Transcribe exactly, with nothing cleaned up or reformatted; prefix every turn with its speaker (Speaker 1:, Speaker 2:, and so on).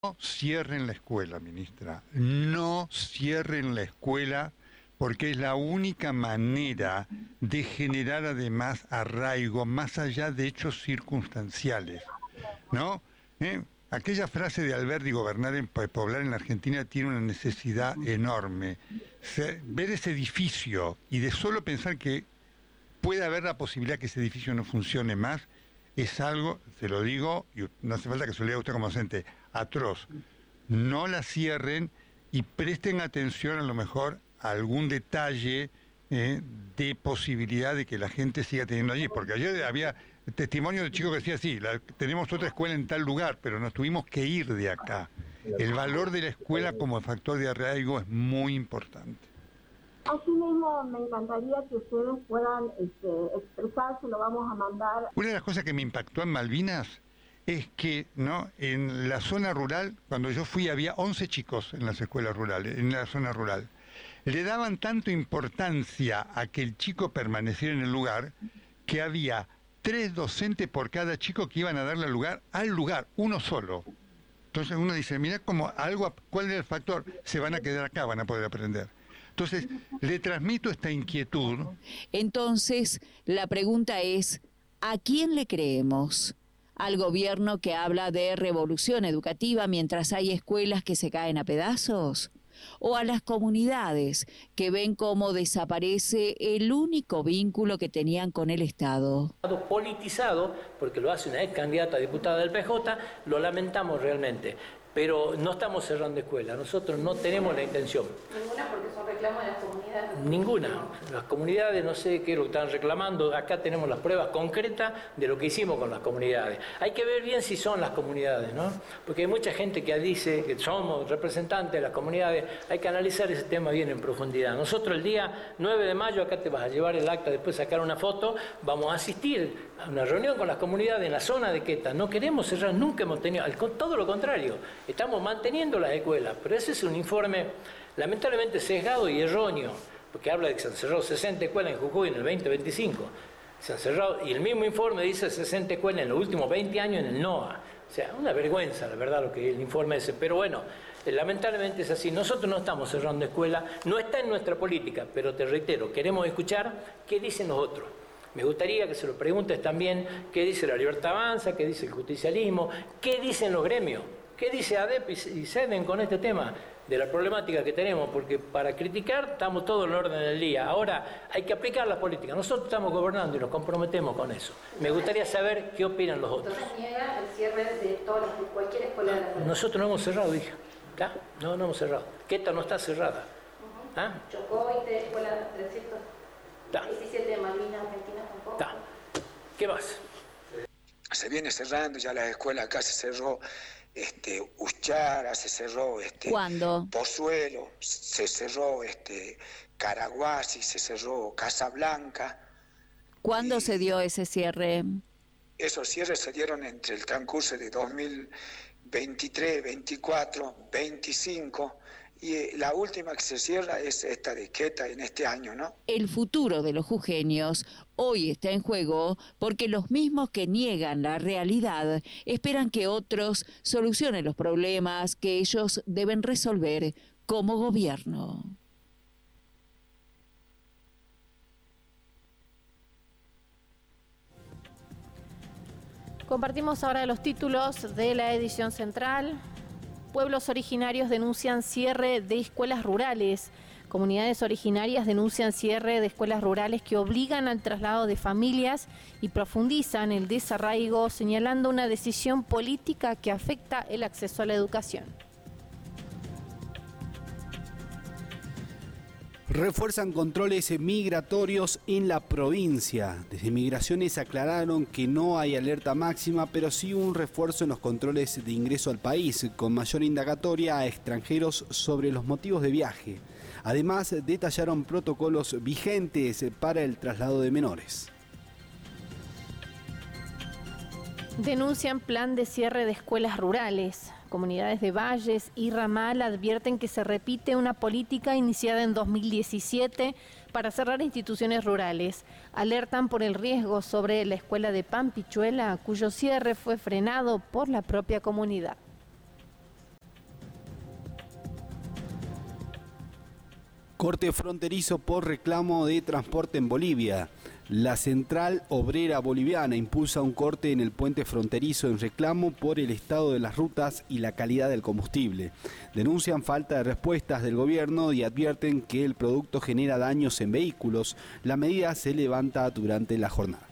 Speaker 1: No cierren la escuela, ministra, no cierren la escuela porque es la única manera de generar además arraigo más allá de hechos circunstanciales, ¿no? ¿Eh? Aquella frase de Alberti, gobernar en poblar en la Argentina tiene una necesidad enorme. Se, ver ese edificio y de solo pensar que puede haber la posibilidad que ese edificio no funcione más, es algo, se lo digo, y no hace falta que se lo diga a usted como docente, atroz. No la cierren y presten atención a lo mejor a algún detalle eh, de posibilidad de que la gente siga teniendo allí. Porque ayer había testimonio de chicos que decía, sí, la, tenemos otra escuela en tal lugar, pero nos tuvimos que ir de acá. El valor de la escuela como factor de arraigo es muy importante.
Speaker 2: Asimismo, me encantaría que ustedes puedan este, expresarse, lo vamos a mandar.
Speaker 1: Una de las cosas que me impactó en Malvinas es que, ¿no?, en la zona rural, cuando yo fui, había once chicos en las escuelas rurales, en la zona rural. Le daban tanto importancia a que el chico permaneciera en el lugar, que había tres docentes por cada chico que iban a darle lugar al lugar, uno solo. Entonces uno dice, mira cómo algo, ¿cuál es el factor? Se van a quedar acá, van a poder aprender. Entonces, le transmito esta inquietud.
Speaker 3: Entonces, la pregunta es, ¿a quién le creemos? ¿Al gobierno que habla de revolución educativa mientras hay escuelas que se caen a pedazos? ¿O a las comunidades que ven cómo desaparece el único vínculo que tenían con el Estado?
Speaker 4: Politizado, porque lo hace una ex candidata a diputada del P J, lo lamentamos realmente. Pero no estamos cerrando escuelas, nosotros no tenemos la intención.
Speaker 5: ¿Ninguna porque son reclamos de las comunidades?
Speaker 4: Ninguna. Las comunidades no sé qué es lo que están reclamando, acá tenemos las pruebas concretas de lo que hicimos con las comunidades. Hay que ver bien si son las comunidades, ¿no? Porque hay mucha gente que dice que somos representantes de las comunidades, hay que analizar ese tema bien en profundidad. Nosotros el día nueve de mayo, acá te vas a llevar el acta, después sacar una foto, vamos a asistir a una reunión con las comunidades en la zona de Queta. No queremos cerrar, nunca hemos tenido, todo lo contrario. Estamos manteniendo las escuelas, pero ese es un informe lamentablemente sesgado y erróneo, porque habla de que se han cerrado sesenta escuelas en Jujuy en el veinte veinticinco. Se han cerrado, y el mismo informe dice sesenta escuelas en los últimos veinte años en el NOA. O sea, una vergüenza, la verdad, lo que el informe ese. Pero bueno, lamentablemente es así. Nosotros no estamos cerrando escuelas, no está en nuestra política, pero te reitero, queremos escuchar qué dicen los otros. Me gustaría que se lo preguntes también qué dice la Libertad Avanza, qué dice el justicialismo, qué dicen los gremios. ¿Qué dice ADEP y CEDEN con este tema de la problemática que tenemos? Porque para criticar estamos todos en el orden del día. Ahora hay que aplicar la política. Nosotros estamos gobernando y nos comprometemos con eso. Me gustaría saber qué opinan los otros.
Speaker 5: Entonces niega el cierre de todas las, cualquier escuela de la ciudad.
Speaker 4: Nosotros no hemos cerrado, hija. ¿Está? No, no hemos cerrado. Queta no está cerrada.
Speaker 5: Uh-huh. ¿Ah? Chocó veinte escuelas trescientos diecisiete de Malvinas, Argentina tampoco.
Speaker 4: ¿Está? ¿Qué más?
Speaker 6: Se viene cerrando, ya la escuela acá se cerró. Este, Uschara, se cerró este,
Speaker 3: ¿Cuándo?
Speaker 6: Pozuelo, se cerró este, Caraguasi, se cerró Casablanca.
Speaker 3: ¿Cuándo se dio ese cierre?
Speaker 6: Esos cierres se dieron entre el transcurso de dos mil veintitrés, veinticuatro, veinticinco y la última que se cierra es esta de Queta en este año, ¿no?
Speaker 3: El futuro de los jujeños hoy está en juego porque los mismos que niegan la realidad esperan que otros solucionen los problemas que ellos deben resolver como gobierno.
Speaker 7: Compartimos ahora los títulos de la edición central. Pueblos originarios denuncian cierre de escuelas rurales. Comunidades originarias denuncian cierre de escuelas rurales que obligan al traslado de familias y profundizan el desarraigo, señalando una decisión política que afecta el acceso a la educación.
Speaker 8: Refuerzan controles migratorios en la provincia. Desde Migraciones aclararon que no hay alerta máxima, pero sí un refuerzo en los controles de ingreso al país, con mayor indagatoria a extranjeros sobre los motivos de viaje. Además, detallaron protocolos vigentes para el traslado de menores.
Speaker 7: Denuncian plan de cierre de escuelas rurales. Comunidades de Valles y Ramal advierten que se repite una política iniciada en dos mil diecisiete para cerrar instituciones rurales. Alertan por el riesgo sobre la escuela de Pampichuela, cuyo cierre fue frenado por la propia comunidad.
Speaker 8: Corte fronterizo por reclamo de transporte en Bolivia. La Central Obrera Boliviana impulsa un corte en el puente fronterizo en reclamo por el estado de las rutas y la calidad del combustible. Denuncian falta de respuestas del gobierno y advierten que el producto genera daños en vehículos. La medida se levanta durante la jornada.